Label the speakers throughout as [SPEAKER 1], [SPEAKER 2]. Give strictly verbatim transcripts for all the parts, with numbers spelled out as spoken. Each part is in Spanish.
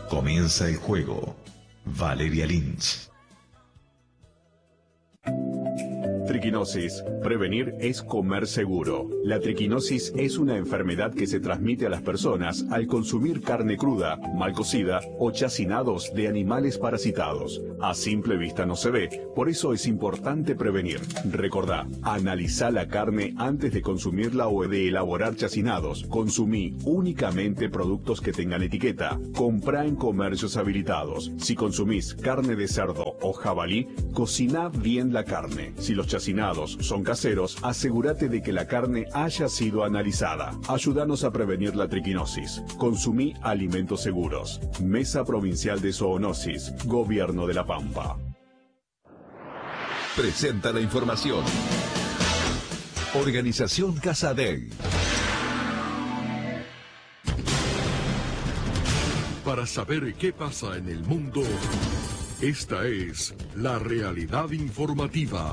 [SPEAKER 1] Comienza el juego. Valeria Lynch.
[SPEAKER 2] Triquinosis. Prevenir es comer seguro. La triquinosis es una enfermedad que se transmite a las personas al consumir carne cruda, mal cocida o chacinados de animales parasitados. A simple vista no se ve, por eso es importante prevenir. Recordá, analizá la carne antes de consumirla o de elaborar chacinados. Consumí únicamente productos que tengan etiqueta. Comprá en comercios habilitados. Si consumís carne de cerdo o jabalí, cociná bien la carne. Si los chacinados son caseros, asegúrate de que la carne haya sido analizada. Ayúdanos a prevenir la triquinosis. Consumí alimentos seguros. Mesa Provincial de Zoonosis. Gobierno de La Pampa.
[SPEAKER 1] Presenta la información. Organización Casadei.
[SPEAKER 3] Para saber qué pasa en el mundo, esta es la realidad informativa.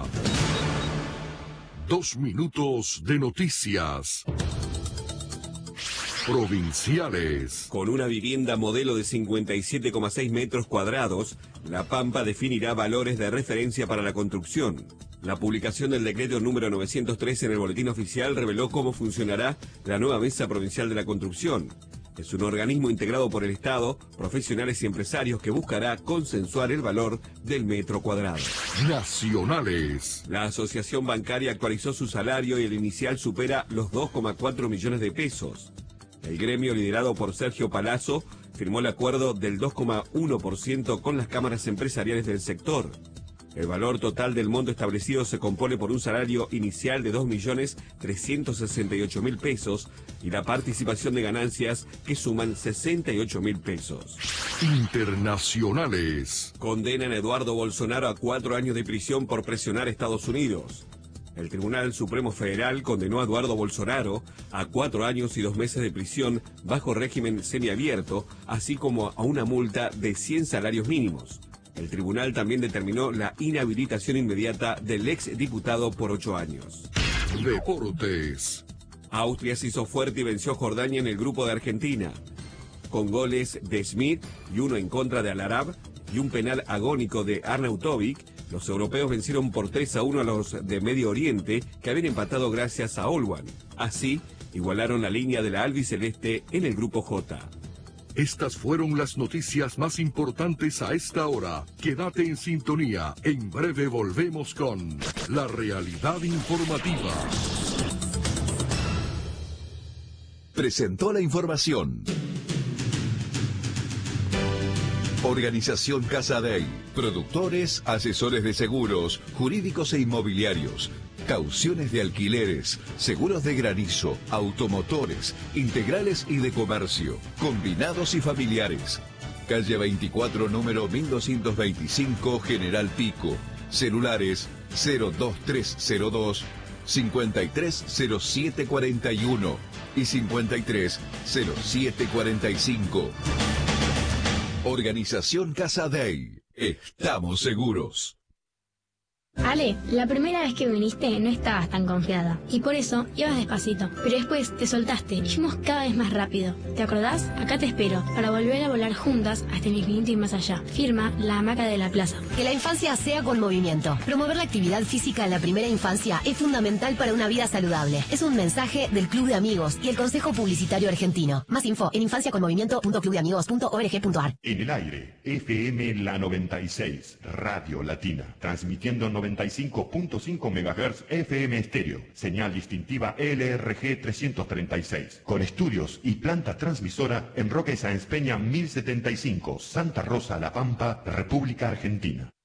[SPEAKER 3] Dos minutos de noticias provinciales.
[SPEAKER 4] Con una vivienda modelo de cincuenta y siete coma seis metros cuadrados, La Pampa definirá valores de referencia para la construcción. La publicación del decreto número novecientos trece en el Boletín Oficial reveló cómo funcionará la nueva Mesa Provincial de la Construcción. Es un organismo integrado por el Estado, profesionales y empresarios que buscará consensuar el valor del metro cuadrado.
[SPEAKER 3] Nacionales.
[SPEAKER 4] La Asociación Bancaria actualizó su salario y el inicial supera los dos coma cuatro millones de pesos. El gremio, liderado por Sergio Palazzo, firmó el acuerdo del dos coma uno por ciento con las cámaras empresariales del sector. El valor total del monto establecido se compone por un salario inicial de dos millones trescientos sesenta y ocho mil pesos y la participación de ganancias que suman sesenta y ocho mil pesos.
[SPEAKER 3] Internacionales.
[SPEAKER 4] Condenan a Eduardo Bolsonaro a cuatro años de prisión por presionar a Estados Unidos. El Tribunal Supremo Federal condenó a Eduardo Bolsonaro a cuatro años y dos meses de prisión bajo régimen semiabierto, así como a una multa de cien salarios mínimos. El tribunal también determinó la inhabilitación inmediata del ex diputado por ocho años.
[SPEAKER 3] Deportes.
[SPEAKER 4] Austria se hizo fuerte y venció a Jordania en el grupo de Argentina. Con goles de Smith y uno en contra de Al-Arab y un penal agónico de Arnautovic, los europeos vencieron por tres a uno a los de Medio Oriente, que habían empatado gracias a Olwan. Así, igualaron la línea de la albiceleste en el grupo J.
[SPEAKER 3] Estas fueron las noticias más importantes a esta hora. Quédate en sintonía. En breve volvemos con la realidad informativa.
[SPEAKER 1] Presentó la información. Organización Casadei. Productores, asesores de seguros, jurídicos e inmobiliarios. Cauciones de alquileres, seguros de granizo, automotores, integrales y de comercio, combinados y familiares. Calle veinticuatro, número mil doscientos veinticinco, General Pico. Celulares cero dos tres cero dos, cincuenta y tres cero siete cuarenta y uno y cincuenta y tres cero siete cuarenta y cinco. Organización Casadei. Estamos seguros.
[SPEAKER 5] Ale, la primera vez que viniste no estabas tan confiada y por eso ibas despacito, pero después te soltaste y fuimos cada vez más rápido. ¿Te acordás? Acá te espero para volver a volar juntas hasta el infinito y más allá. Firma La Hamaca de la Plaza.
[SPEAKER 6] Que la infancia sea con movimiento. Promover la actividad física en la primera infancia es fundamental para una vida saludable. Es un mensaje del Club de Amigos y el Consejo Publicitario Argentino. Más info en infancia con movimiento punto club de amigos punto org punto ar.
[SPEAKER 7] En el aire, F M La noventa y seis, Radio Latina, transmitiendo noventa y cinco punto cinco megahertz F M estéreo, señal distintiva L R G trescientos treinta y seis, con estudios y planta transmisora en Roque Sáenz Peña mil setenta y cinco, Santa Rosa, La Pampa, República Argentina.